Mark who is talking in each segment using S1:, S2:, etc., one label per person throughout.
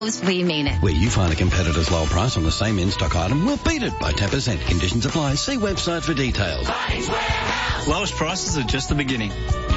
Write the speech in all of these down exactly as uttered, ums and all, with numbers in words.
S1: We mean it.
S2: Where you find a competitor's low price on the same in-stock item, we'll beat it by ten percent. Conditions apply. See website for details.
S3: Lowest prices are just the beginning.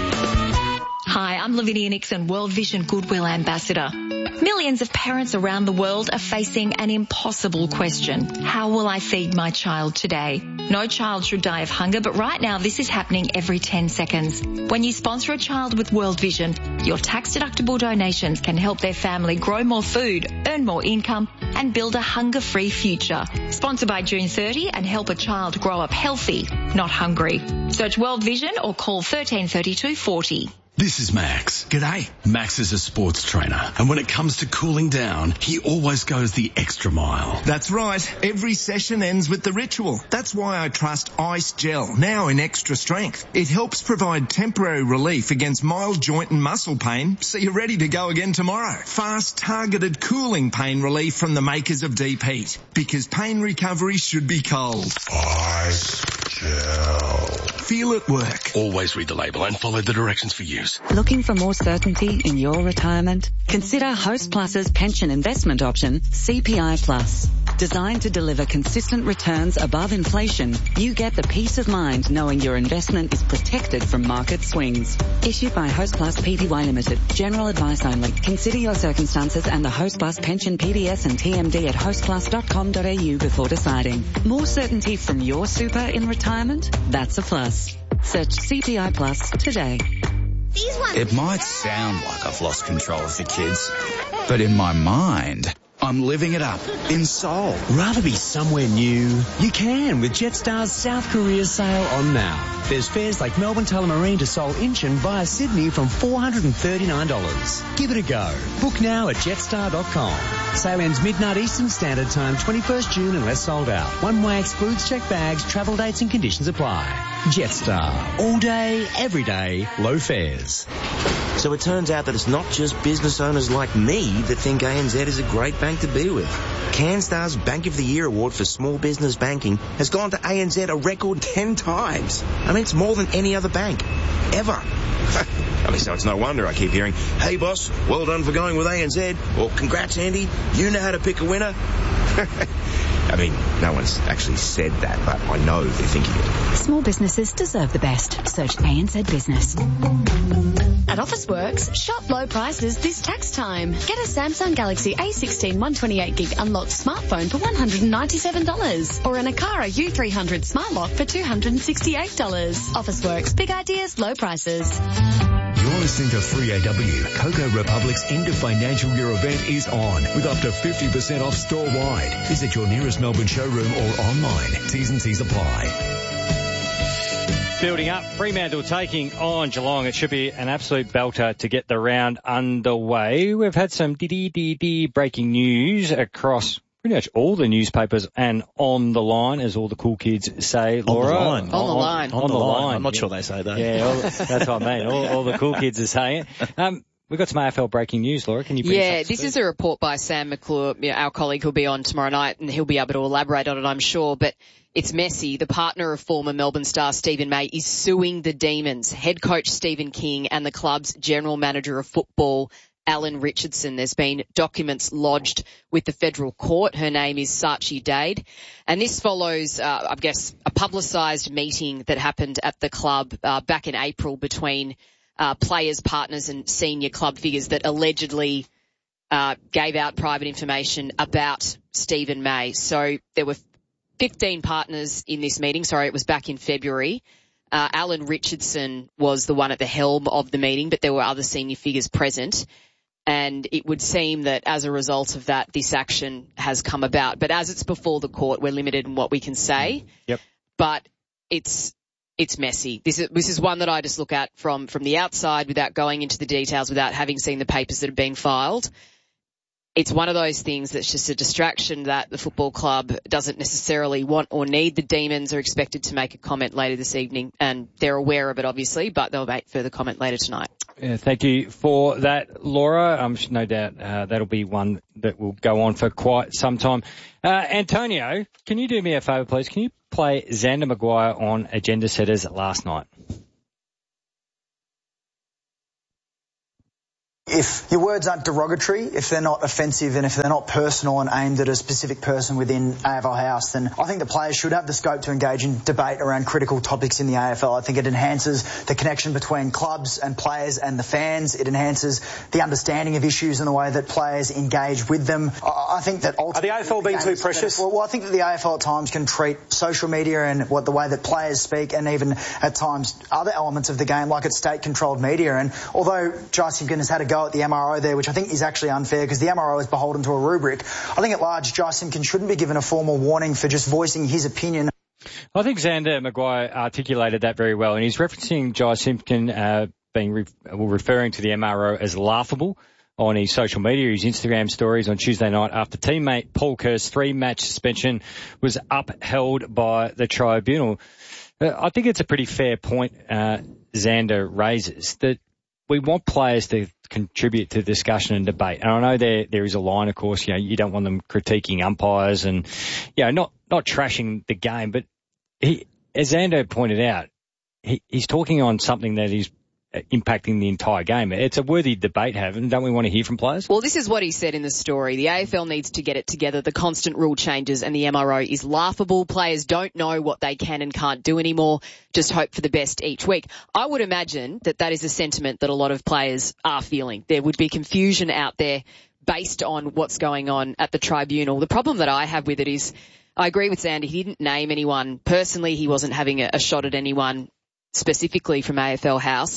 S4: Hi, I'm Lavinia Nixon, World Vision Goodwill Ambassador. Millions of parents around the world are facing an impossible question. How will I feed my child today? No child should die of hunger, but right now this is happening every ten seconds. When you sponsor a child with World Vision, your tax-deductible donations can help their family grow more food, earn more income, and build a hunger-free future. Sponsor by June thirtieth and help a child grow up healthy, not hungry. Search World Vision or call thirteen thirty-two forty.
S5: This is Max.
S6: G'day.
S5: Max is a sports trainer, and when it comes to cooling down, he always goes the extra mile.
S6: That's right. Every session ends with the ritual. That's why I trust Ice Gel, now in extra strength. It helps provide temporary relief against mild joint and muscle pain, so you're ready to go again tomorrow. Fast, targeted cooling pain relief from the makers of Deep Heat, because pain recovery should be cold.
S7: Ice Gel.
S6: Feel it work.
S5: Always read the label and follow the directions for use.
S8: Looking for more certainty in your retirement? Consider Host Plus's pension investment option, C P I Plus. Designed to deliver consistent returns above inflation, you get the peace of mind knowing your investment is protected from market swings. Issued by Host Plus Pty Limited. General advice only. Consider your circumstances and the Host Plus pension P D S and T M D at host plus dot com dot a u before deciding. More certainty from your super in retirement? That's a plus. Search C P I Plus today.
S9: It might sound like I've lost control of the kids, but in my mind, I'm living it up in Seoul.
S10: Rather be somewhere new? You can with Jetstar's South Korea sale on now. There's fares like Melbourne Tullamarine to Seoul Incheon via Sydney from four hundred thirty-nine dollars. Give it a go. Book now at jetstar dot com. Sale ends midnight Eastern Standard Time, twenty-first June unless sold out. One way excludes checked bags, travel dates and conditions apply. Jetstar. All day, every day, low fares.
S11: So it turns out that it's not just business owners like me that think A N Z is a great bank to be with. CanStar's Bank of the Year award for small business banking has gone to A N Z a record ten times. I mean, it's more than any other bank, ever. I mean, so it's no wonder I keep hearing, hey boss, well done for going with A N Z, or congrats Andy, you know how to pick a winner. I mean, no one's actually said that, but I know they're thinking it.
S12: Small businesses deserve the best. Search A N Z Business.
S13: At Officeworks, shop low prices this tax time. Get a Samsung Galaxy A sixteen one twenty-eight gig unlocked smartphone for one hundred ninety-seven dollars or an Akara U three hundred Smart Lock for two hundred sixty-eight dollars. Officeworks, big ideas, low prices.
S14: You're listening to three A W. Cocoa Republic's end of financial year event is on with up to fifty percent off store-wide. Visit your nearest Melbourne showroom or online. T's and C's apply.
S15: Building up, Fremantle taking on Geelong. It should be an absolute belter to get the round underway. We've had some dee-dee-dee-dee breaking news across pretty much all the newspapers and on the line, as all the cool kids say, Laura.
S16: On the line. On,
S15: on
S16: the line.
S15: On,
S16: on the,
S15: the
S16: line.
S15: line.
S16: I'm not
S15: yeah.
S16: sure they say that.
S15: Yeah, all, that's what I mean. All, all the cool kids are saying it. Um, We've got some A F L breaking news, Laura. Can you bring
S17: Yeah, this is a report by Sam McClure, you know, our colleague who'll be on tomorrow night, and he'll be able to elaborate on it, I'm sure. But it's messy. The partner of former Melbourne star Stephen May is suing the Demons, head coach Stephen King and the club's general manager of football, Alan Richardson. There's been documents lodged with the federal court. Her name is Sachi Dade. And this follows, uh, I guess, a publicised meeting that happened at the club uh, back in April between Uh, players, partners and senior club figures that allegedly uh, gave out private information about Stephen May. So there were fifteen partners in this meeting. Sorry, it was back in February. Uh, Alan Richardson was the one at the helm of the meeting, but there were other senior figures present. And it would seem that as a result of that, this action has come about. But as it's before the court, we're limited in what we can say.
S15: Yep.
S17: But it's It's messy. This is, this is one that I just look at from, from the outside without going into the details, without having seen the papers that are being filed. It's one of those things that's just a distraction that the football club doesn't necessarily want or need. The Demons are expected to make a comment later this evening, and they're aware of it, obviously, but they'll make further comment later tonight.
S15: Yeah, thank you for that, Laura. Um, no doubt uh, that'll be one that will go on for quite some time. Uh, Antonio, can you do me a favour, please? Can you play Xander Maguire on Agenda Setters last night?
S1: If your words aren't derogatory, if they're not offensive and if they're not personal and aimed at a specific person within A F L House, then I think the players should have the scope to engage in debate around critical topics in the A F L. I think it enhances the connection between clubs and players and the fans. It enhances the understanding of issues and the way that players engage with them. I think that ultimately...
S16: Are the A F L being too precious?
S1: Well, well, I think that the A F L at times can treat social media and what the way that players speak and even at times other elements of the game like it's state-controlled media. And although Jai Simpkin has had a go at the M R O there, which I think is actually unfair because the M R O is beholden to a rubric, I think at large Jai Simpkin shouldn't be given a formal warning for just voicing his opinion.
S15: I think Xander Maguire articulated that very well, and he's referencing Jai Simpkin uh, being re- referring to the M R O as laughable on his social media, his Instagram stories on Tuesday night after teammate Paul Kerr's three-match suspension was upheld by the tribunal. Uh, I think it's a pretty fair point uh, Xander raises, that we want players to contribute to discussion and debate. And I know there there is a line, of course, you know, you don't want them critiquing umpires and, you know, not, not trashing the game. But he, as Xander pointed out, he, he's talking on something that is impacting the entire game. It's a worthy debate to have, and don't we want to hear from players?
S17: Well, this is what he said in the story. The A F L needs to get it together. The constant rule changes and the M R O is laughable. Players don't know what they can and can't do anymore. Just hope for the best each week. I would imagine that that is a sentiment that a lot of players are feeling. There would be confusion out there based on what's going on at the tribunal. The problem that I have with it is, I agree with Xander. He didn't name anyone personally. He wasn't having a, a shot at anyone specifically from A F L House.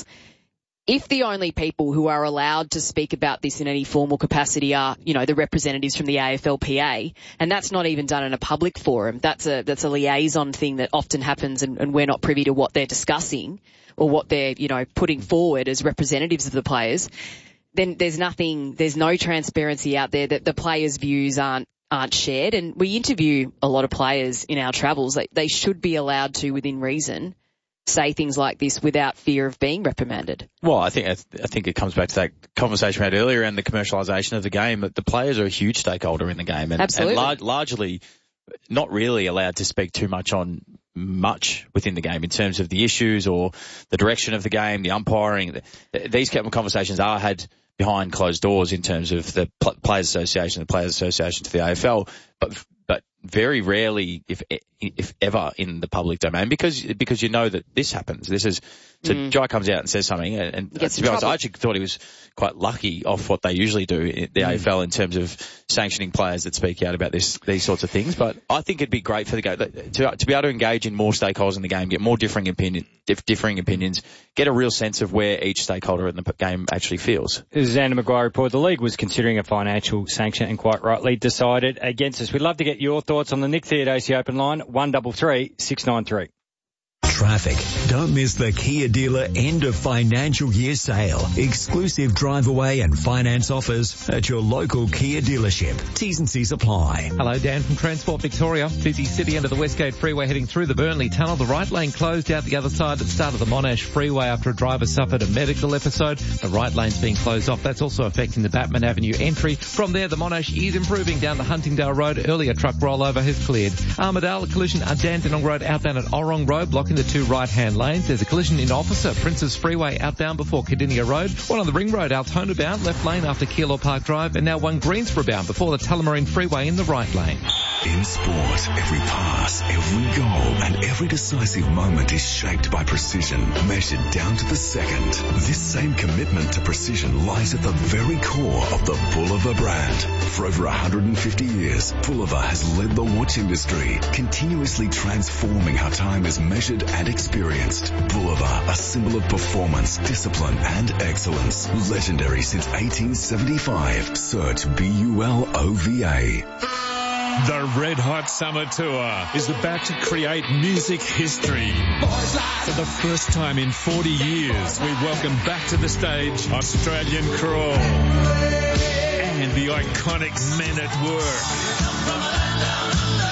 S17: If the only people who are allowed to speak about this in any formal capacity are, you know, the representatives from the A F L P A, and that's not even done in a public forum, that's a, that's a liaison thing that often happens and, and we're not privy to what they're discussing or what they're, you know, putting forward as representatives of the players, then there's nothing, there's no transparency out there that the players' views aren't, aren't shared. And we interview a lot of players in our travels. They, they should be allowed to, within reason, say things like this without fear of being reprimanded.
S18: Well, I think I think it comes back to that conversation we had earlier and the commercialisation of the game. That the players are a huge stakeholder in the game, and,
S17: Absolutely.
S18: and lar- largely not really allowed to speak too much on much within the game in terms of the issues or the direction of the game, the umpiring. These conversations are had behind closed doors in terms of the Players Association, the Players Association to the A F L, but but very rarely, if if ever, in the public domain, because because you know that this happens. This is so mm. Jai comes out and says something, and, and to be honest, trouble. I actually thought he was quite lucky off what they usually do in the mm. A F L in terms of sanctioning players that speak out about this these sorts of things. But I think it'd be great for the game to to be able to engage in more stakeholders in the game, get more differing opinion, diff, differing opinions, get a real sense of where each stakeholder in the game actually feels.
S15: As Xander Maguire reported, the league was considering a financial sanction and quite rightly decided against us. We'd love to get your thoughts on the Nick Theodosio Open line, one double three six nine three.
S14: Traffic. Don't miss the Kia dealer end of financial year sale. Exclusive drive away and finance offers at your local Kia dealership. T's and C's apply.
S19: Hello, Dan from Transport Victoria. Busy city under the Westgate Freeway heading through the Burnley Tunnel. The right lane closed out the other side at the start of the Monash Freeway after a driver suffered a medical episode. The right lane's being closed off. That's also affecting the Batman Avenue entry. From there, the Monash is improving down the Huntingdale Road. Earlier truck rollover has cleared. Armidale, a collision at Dandenong Road outbound at Orrong Road, blocking the two right-hand lanes. There's a collision in Officer, Princes Freeway outbound before Cardinia Road. One on the Ring Road, Altona bound, left lane after Keilor Park Drive, and now one Greensboro bound before the Tullamarine Freeway in the right lane.
S14: In sport, every pass, every goal, and every decisive moment is shaped by precision, measured down to the second. This same commitment to precision lies at the very core of the Bulova brand. For over one hundred fifty years, Bulova has led the watch industry, continuously transforming how time is measured and experienced. Bulova, a symbol of performance, discipline, and excellence. Legendary since eighteen seventy-five. Search B U L O V A.
S20: The Red Hot Summer Tour is about to create music history. For the first time in forty years, we welcome back to the stage Australian Crawl and the iconic Men at Work.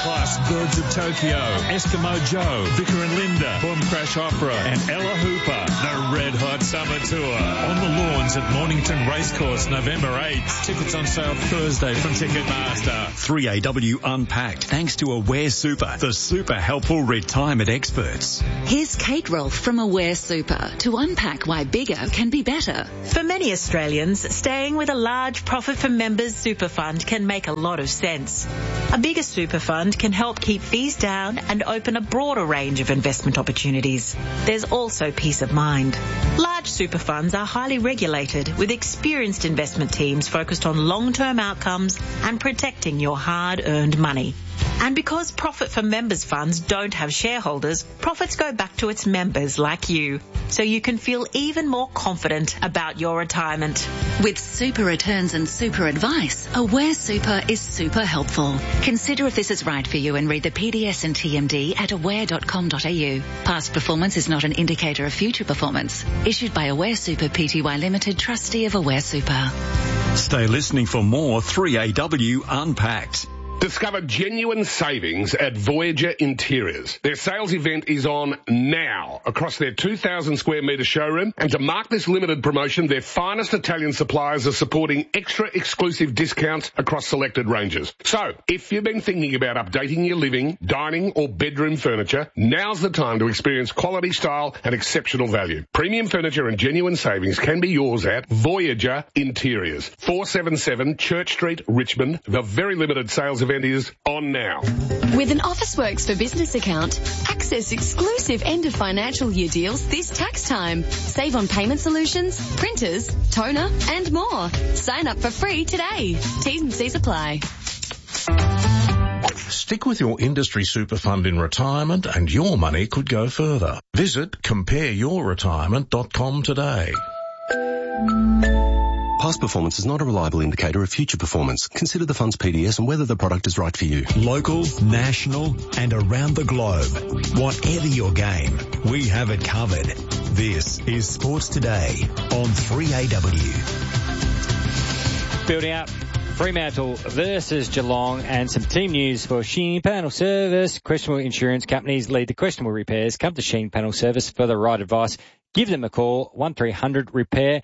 S20: Plus Birds of Tokyo, Eskimo Joe, Vicar and Linda, Boom Crash Opera, and Ella Hooper. The Red Hot Summer Tour on the lawns at Mornington Racecourse, November eighth. Tickets on sale Thursday from Ticketmaster.
S14: three A W Unpacked, thanks to Aware Super, the super helpful retirement experts.
S8: Here's Kate Rolfe from Aware Super to unpack why bigger can be better.
S16: For many Australians, staying with a large profit for members super fund can make a lot of sense. A bigger super fund can help keep fees down and open a broader range of investment opportunities. There's also peace of mind. Large super funds are highly regulated with experienced investment teams focused on long-term outcomes and protecting your hard-earned money. And because profit for members funds don't have shareholders, profits go back to its members like you, so you can feel even more confident about your retirement.
S8: With super returns and super advice, Aware Super is super helpful. Consider if this is right for you and read the P D S and T M D at aware dot com dot a u. Past performance is not an indicator of future performance. Issued by Aware Super Pty Limited, trustee of Aware Super.
S14: Stay listening for more three A W Unpacked.
S21: Discover genuine savings at Voyager Interiors. Their sales event is on now across their two thousand square metre showroom, and to mark this limited promotion, their finest Italian suppliers are supporting extra exclusive discounts across selected ranges. So, if you've been thinking about updating your living, dining or bedroom furniture, now's the time to experience quality, style and exceptional value. Premium furniture and genuine savings can be yours at Voyager Interiors, four seventy-seven Church Street, Richmond. The very limited sales event is on now.
S13: With an Officeworks for Business account, access exclusive end of financial year deals this tax time. Save on payment solutions, printers, toner and more. Sign up for free today. T's and C's apply.
S22: Stick with your industry super fund in retirement and your money could go further. Visit compare your retirement dot com today.
S23: Past performance is not a reliable indicator of future performance. Consider the fund's P D S and whether the product is right for you.
S14: Local, national and around the globe. Whatever your game, we have it covered. This is Sports Today on three A W.
S15: Building up Fremantle versus Geelong and some team news for Sheen Panel Service. Questionable insurance companies lead the questionable repairs. Come to Sheen Panel Service for the right advice. Give them a call, one three hundred repair.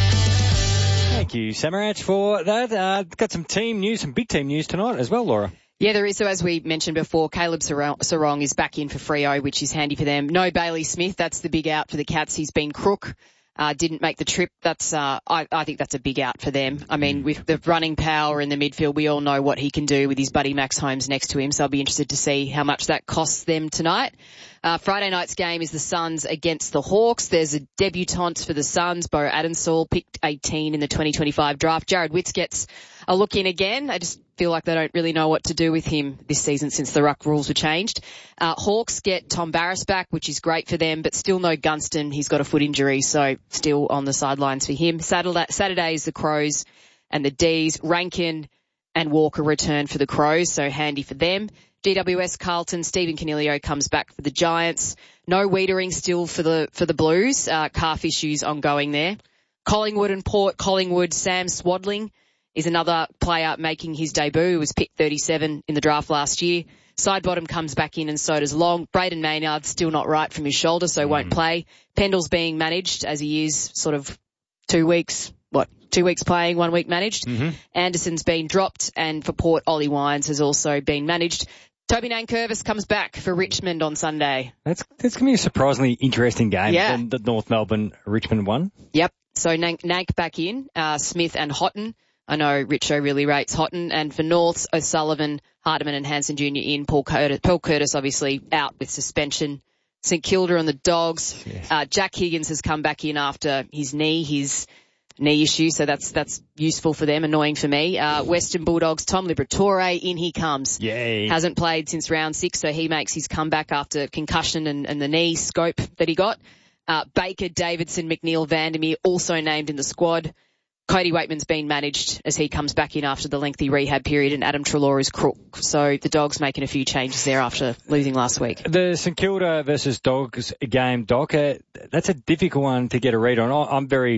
S15: Thank you, Samarach, for that. Uh, got some team news, some big team news tonight as well, Laura.
S17: Yeah, there is. So as we mentioned before, Caleb Sarong is back in for Freo, which is handy for them. No Bailey Smith. That's the big out for the Cats. He's been crook. Uh, didn't make the trip. That's, uh, I, I think that's a big out for them. I mean, with the running power in the midfield, we all know what he can do with his buddy Max Holmes next to him. So I'll be interested to see how much that costs them tonight. Uh, Friday night's game is the Suns against the Hawks. There's a debutant for the Suns, Bo Adensall, picked eighteen in the twenty twenty-five draft. Jared Witz gets a look in again. I just feel like they don't really know what to do with him this season since the ruck rules were changed. Uh, Hawks get Tom Barras back, which is great for them, but still no Gunston. He's got a foot injury, so still on the sidelines for him. Saturday, Saturday is the Crows and the D's. Rankin and Walker return for the Crows, so handy for them. G W S Carlton, Stephen Caniglio comes back for the Giants. No Wiedering still for the for the Blues. Uh, calf issues ongoing there. Collingwood and Port Collingwood, Sam Swadling is another player making his debut. He was picked thirty-seven in the draft last year. Sidebottom comes back in and so does Long. Braden Maynard still not right from his shoulder, so mm. won't play. Pendle's being managed as he is sort of two weeks, what, two weeks playing, one week managed. Mm-hmm. Anderson's been dropped, and for Port, Ollie Wines has also been managed. Toby Nankervis comes back for Richmond on Sunday.
S15: That's that's going to be a surprisingly interesting game.
S17: Yeah.
S15: The, the North Melbourne Richmond one.
S17: Yep. So Nank, Nank back in, uh, Smith and Houghton. I know Richo really rates Houghton. And for Norths, O'Sullivan, Hardiman and Hansen Junior in. Paul Curtis, Paul Curtis obviously out with suspension. St Kilda and the Dogs. Yes. Uh, Jack Higgins has come back in after his knee, his knee issue, so that's that's useful for them, annoying for me. Uh, Western Bulldogs, Tom Liberatore, in he comes.
S15: Yay.
S17: Hasn't played since round six, so he makes his comeback after concussion and, and the knee scope that he got. Uh, Baker, Davidson, McNeil, Vandermeer also named in the squad. Cody Waitman's been managed as he comes back in after the lengthy rehab period, and Adam Treloar is crook. So the Dogs making a few changes there after losing last week.
S15: The St Kilda versus Dogs game, Doc, uh, that's a difficult one to get a read on. I'm very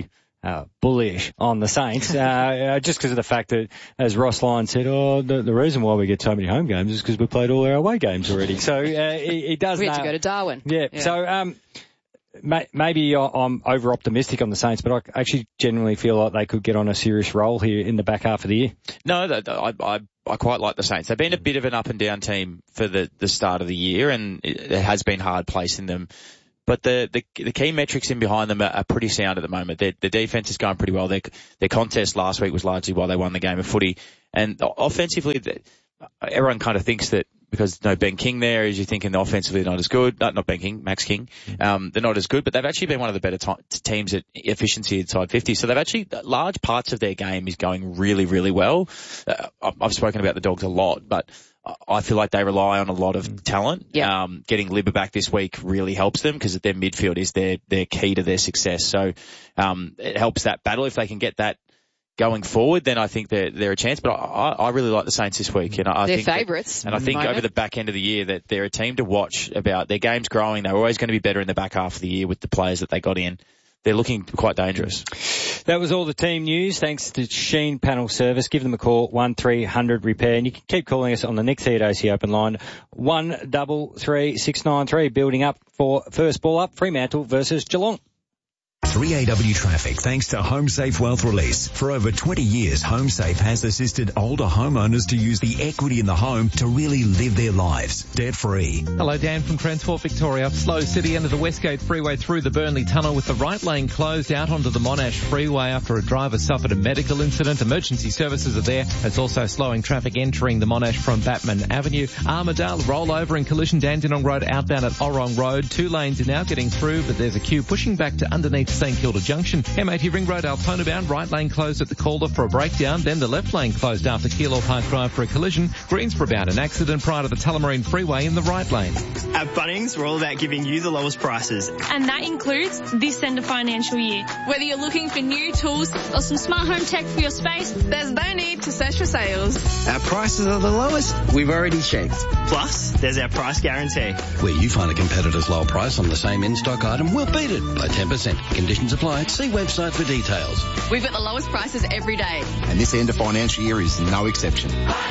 S15: uh, bullish on the Saints, uh, just because of the fact that, as Ross Lyon said, oh, the, the reason why we get so many home games is because we played all our away games already. So, uh, he, he does
S17: We had
S15: know.
S17: to go to Darwin.
S15: Yeah.
S17: Yeah.
S15: So, um, may, maybe I'm over optimistic on the Saints, but I actually genuinely feel like they could get on a serious roll here in the back half of the year.
S18: No, I, I, I quite like the Saints. They've been a bit of an up and down team for the, the start of the year, and it, it has been hard placing them. But the, the, the key metrics in behind them are, are pretty sound at the moment. Their, the defense is going pretty well. Their, their contest last week was largely why they won the game of footy. And offensively, everyone kind of thinks that because no Ben King there, is you thinking the offensively not as good. Not, not Ben King, Max King. Um, they're not as good, but they've actually been one of the better t- teams at efficiency inside fifty. So they've actually, large parts of their game is going really, really well. Uh, I've spoken about the Dogs a lot, but I feel like they rely on a lot of talent.
S17: Yeah.
S18: Um, getting Libba back this week really helps them because their midfield is their, their key to their success. So, um, it helps that battle. If they can get that going forward, then I think they're, they're a chance. But I, I really like the Saints this week. And I
S17: They're
S18: think that-
S17: favourites.
S18: And I think over the back end of the year that they're a team to watch about. Their game's growing. They're always going to be better in the back half of the year with the players that they got in. They're looking quite dangerous.
S15: That was all the team news. Thanks to Sheen Panel Service. Give them a call, one three hundred repair. And you can keep calling us on the Nick Theodosi open line, one double three six nine three. Building up for first ball up, Fremantle versus Geelong.
S14: three A W traffic thanks to HomeSafe Wealth Release. For over twenty years, HomeSafe has assisted older homeowners to use the equity in the home to really live their lives debt-free.
S19: Hello, Dan from Transport Victoria. Slow city end of the Westgate Freeway through the Burnley Tunnel with the right lane closed out onto the Monash Freeway after a driver suffered a medical incident. Emergency services are there. It's also slowing traffic entering the Monash from Batman Avenue. Armidale rollover and collision Dandenong Road outbound at Orrong Road. Two lanes are now getting through, but there's a queue pushing back to underneath St Kilda Junction. M eighty Ring Road Altona bound. Right lane closed at the Calder for a breakdown. Then the left lane closed after Keilor Park Drive for a collision. Greensboro bound an accident prior to the Tullamarine Freeway in the right lane.
S2: At Bunnings, we're all about giving you the lowest prices.
S3: And that includes this end of financial year. Whether you're looking for new tools or some smart home tech for your space, there's no need to search for sales.
S2: Our prices are the lowest we've already checked. Plus, there's our price guarantee.
S4: Where you find a competitor's low price on the same in-stock item, we'll beat it by ten percent. Conditions apply. See website for details.
S13: We've got the lowest prices every day.
S24: And this end of financial year is no exception.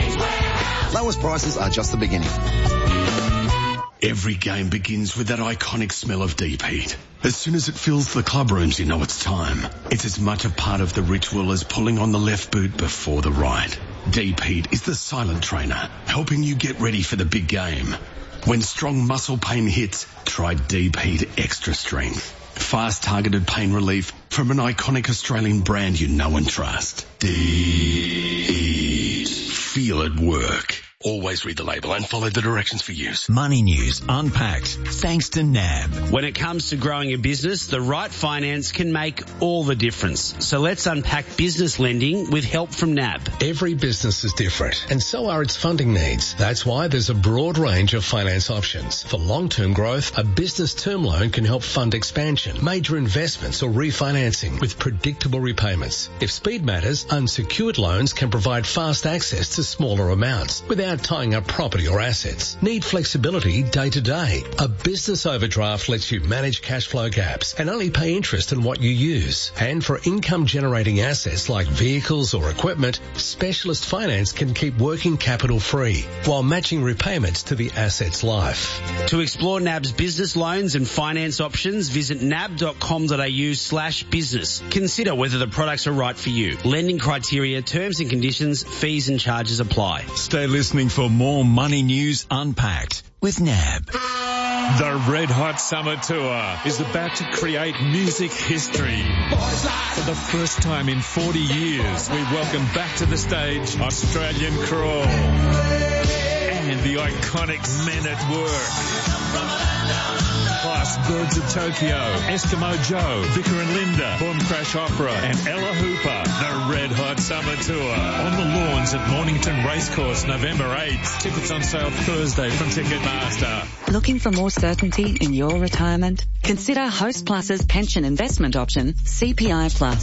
S24: Lowest prices are just the beginning.
S5: Every game begins with that iconic smell of deep heat. As soon as it fills the club rooms, you know it's time. It's as much a part of the ritual as pulling on the left boot before the right. Deep heat is the silent trainer, helping you get ready for the big game. When strong muscle pain hits, try Deep Heat Extra Strength. Fast targeted pain relief from an iconic Australian brand you know and trust. Deep. Feel it work. Always read the label and follow the directions for use.
S14: Money News Unpacked, thanks to N A B.
S25: When it comes to growing a business, the right finance can make all the difference. So let's unpack business lending with help from N A B.
S26: Every business is different, and so are its funding needs. That's why there's a broad range of finance options. For long-term growth, a business term loan can help fund expansion, major investments or refinancing with predictable repayments. If speed matters, unsecured loans can provide fast access to smaller amounts without tying up property or assets. Need flexibility day to day. A business overdraft lets you manage cash flow gaps and only pay interest on what you use. And for income generating assets like vehicles or equipment, specialist finance can keep working capital free while matching repayments to the asset's life.
S25: To explore N A B's business loans and finance options, visit nab.com.au slash business. Consider whether the products are right for you. Lending criteria, terms and conditions, fees and charges apply.
S14: Stay listening for more Money News Unpacked with N A B.
S20: The Red Hot Summer Tour is about to create music history. For the first time in forty years, we welcome back to the stage Australian Crawl and the iconic Men at Work. Plus Birds of Tokyo, Eskimo Joe, Vicar and Linda, Boom Crash Opera and Ella Hooper. The Red Hot Summer Tour on the lawns at Mornington Racecourse November eighth. Tickets on sale Thursday from Ticketmaster.
S8: Looking for more certainty in your retirement? Consider Host Plus's pension investment option, C P I Plus.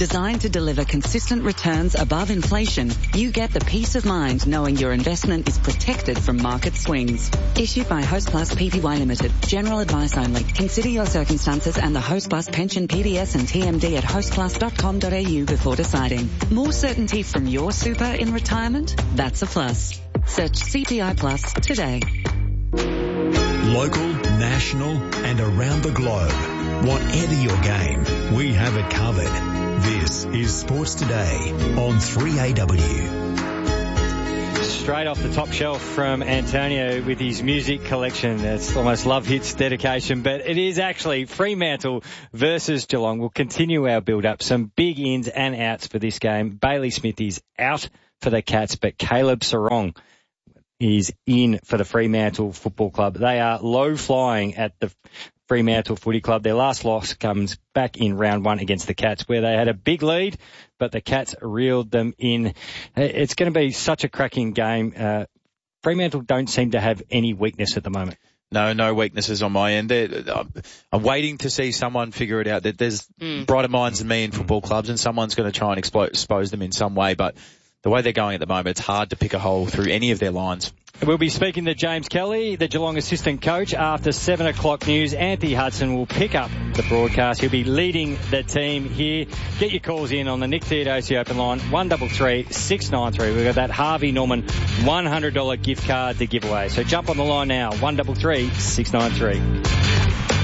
S8: Designed to deliver consistent returns above inflation, you get the peace of mind knowing your investment is protected from market swings. Issued by Hostplus Pty Limited. General advice only. Consider your circumstances and the Hostplus Pension P D S and T M D at hostplus dot com dot a u before deciding. More certainty from your super in retirement? That's a plus. Search C P I Plus today.
S14: Local, national and around the globe. Whatever your game, we have it covered. This is Sports Today on three A W.
S15: Straight off the top shelf from Antonio with his music collection. That's almost Love Hits dedication, but it is actually Fremantle versus Geelong. We'll continue our build-up. Some big ins and outs for this game. Bailey Smith is out for the Cats, but Caleb Sarong is in for the Fremantle Football Club. They are low flying at the Fremantle Footy Club. Their last loss comes back in round one against the Cats, where they had a big lead, but the Cats reeled them in. It's going to be such a cracking game. Uh, Fremantle don't seem to have any weakness at the moment.
S18: No, no weaknesses on my end. They're, I'm waiting to see someone figure it out. There's mm. brighter minds than me in football clubs, and someone's going to try and expose them in some way, but the way they're going at the moment, it's hard to pick a hole through any of their lines.
S15: We'll be speaking to James Kelly, the Geelong assistant coach, after seven o'clock news. Anthony Hudson will pick up the broadcast. He'll be leading the team here. Get your calls in on the Nick Theodosi open line, one three three, six nine three. We've got that Harvey Norman one hundred dollars gift card to give away. So jump on the line now, one three three, six nine three.